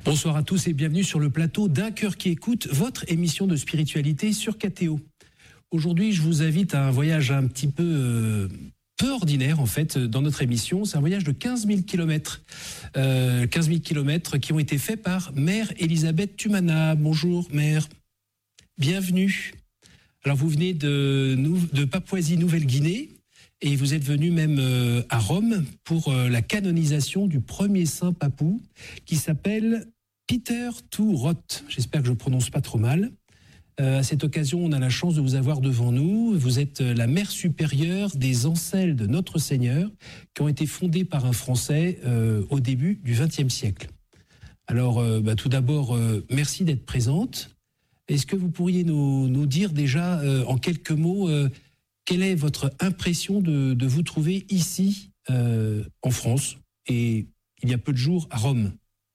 Bonsoir à tous et bienvenue sur le plateau d'Un cœur qui écoute, votre émission de spiritualité sur KTO. Aujourd'hui, je vous invite à un voyage un petit peu ordinaire en fait dans notre émission. C'est un voyage de 15 000 kilomètres. 15 000 kilomètres qui ont été faits par Mère Elisabeth Tumana. Bonjour Mère, bienvenue. Alors vous venez de Papouasie-Nouvelle-Guinée et vous êtes venu même à Rome pour la canonisation du premier saint papou qui s'appelle Peter Thurot. J'espère que je ne prononce pas trop mal. À cette occasion, on a la chance de vous avoir devant nous. Vous êtes la mère supérieure des ancelles de Notre Seigneur qui ont été fondées par un Français au début du XXe siècle. Alors, tout d'abord, merci d'être présente. Est-ce que vous pourriez nous dire déjà en quelques mots quelle est votre impression de vous trouver ici en France et il y a peu de jours à Rome?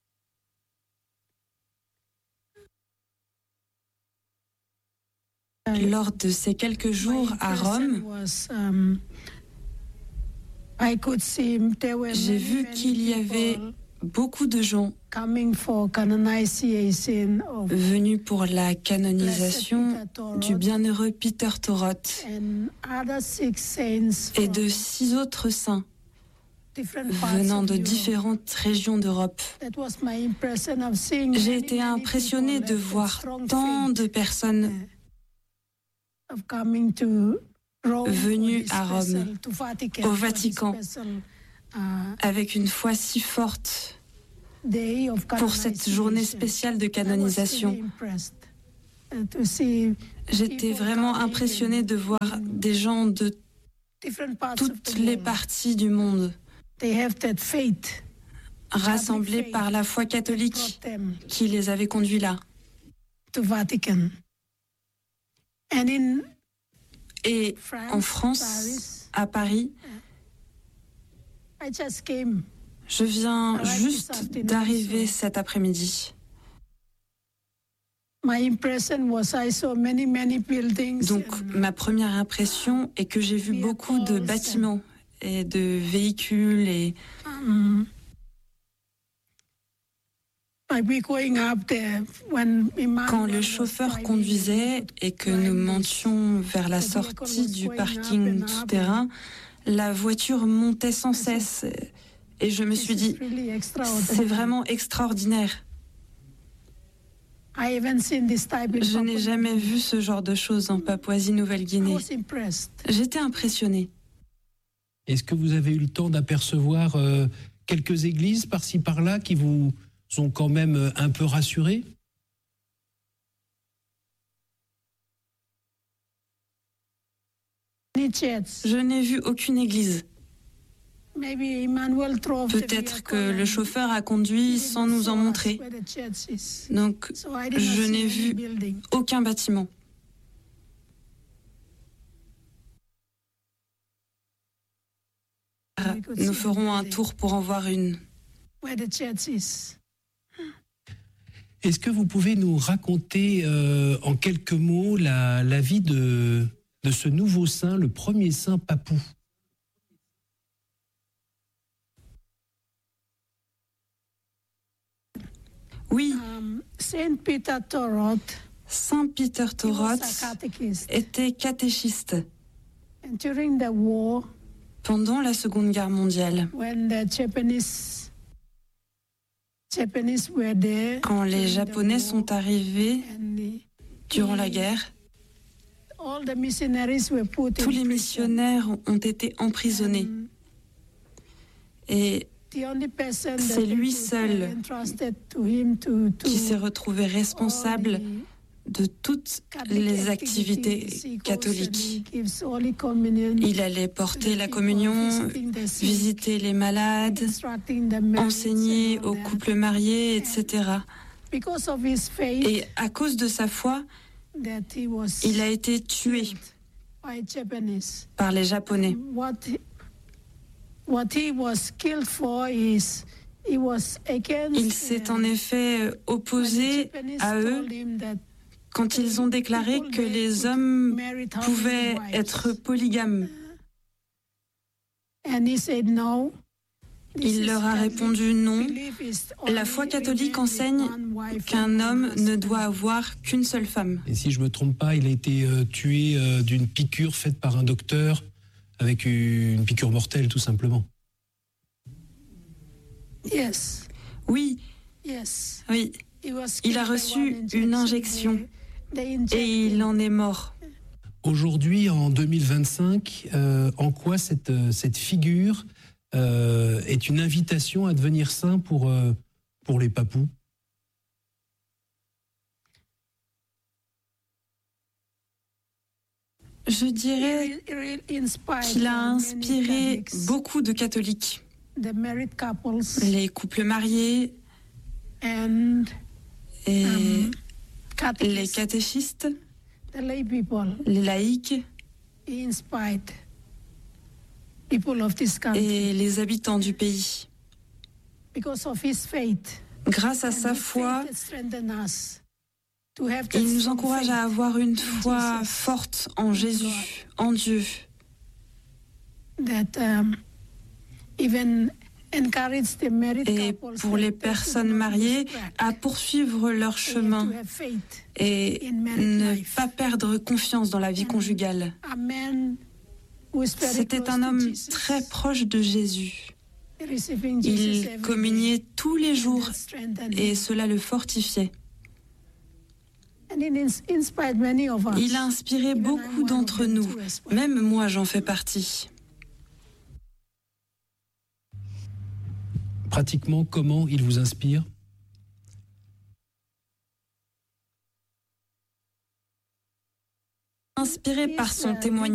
Lors de ces quelques jours à Rome, j'ai vu qu'il y avait beaucoup de gens venus pour la canonisation du bienheureux Peter Thurot et de 6 autres saints venant de différentes régions d'Europe. J'ai été impressionnée de voir tant de personnes venus à Rome, au Vatican, avec une foi si forte pour cette journée spéciale de canonisation. J'étais vraiment impressionnée de voir des gens de toutes les parties du monde rassemblés par la foi catholique qui les avait conduits là. Et en France, à Paris, je viens juste d'arriver cet après-midi. Donc, ma première impression est que j'ai vu beaucoup de bâtiments et de véhicules et quand le chauffeur conduisait et que nous montions vers la sortie du parking souterrain, la voiture montait sans cesse et je me suis dit, c'est vraiment extraordinaire. Je n'ai jamais vu ce genre de choses en Papouasie-Nouvelle-Guinée. J'étais impressionnée. Est-ce que vous avez eu le temps d'apercevoir quelques églises par-ci par-là qui vous sont quand même un peu rassurés? Je n'ai vu aucune église. Peut-être que le chauffeur a conduit sans nous en montrer. Donc, je n'ai vu aucun bâtiment. Nous ferons un tour pour en voir une. Est-ce que vous pouvez nous raconter en quelques mots la vie de ce nouveau saint, le premier saint papou? Oui, Saint Peter Thurot était catéchiste pendant la Seconde Guerre mondiale. Quand les Japonais sont arrivés durant la guerre, tous les missionnaires ont été emprisonnés. Et c'est lui seul qui s'est retrouvé responsable de toutes les activités catholiques. Il allait porter la communion, visiter les malades, enseigner aux couples mariés, etc. Et à cause de sa foi, il a été tué par les Japonais. Il s'est en effet opposé à eux quand ils ont déclaré que les hommes pouvaient être polygames. Il leur a répondu non. La foi catholique enseigne qu'un homme ne doit avoir qu'une seule femme. Et si je ne me trompe pas, il a été tué d'une piqûre faite par un docteur avec une piqûre mortelle, tout simplement. Oui, oui. Il a reçu une injection et il en est mort. Aujourd'hui, en 2025, en quoi cette figure est une invitation à devenir saint pour les papous? Je dirais qu'il a inspiré beaucoup de catholiques. Les couples mariés et les catéchistes, les laïcs et les habitants du pays. Grâce à sa foi, il nous encourage à avoir une foi forte en Jésus, en Dieu. Et pour les personnes mariées, à poursuivre leur chemin et ne pas perdre confiance dans la vie conjugale. C'était un homme très proche de Jésus. Il communiait tous les jours et cela le fortifiait. Il a inspiré beaucoup d'entre nous, même moi j'en fais partie. Pratiquement, comment il vous inspire? Inspiré par son témoignage.